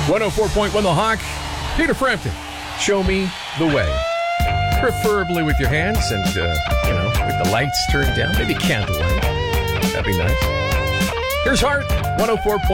104.1 The Hawk. Peter Frampton, show me the way. Preferably with your hands and, with the lights turned down. Maybe candlelight. That'd be nice. Here's Heart, 104.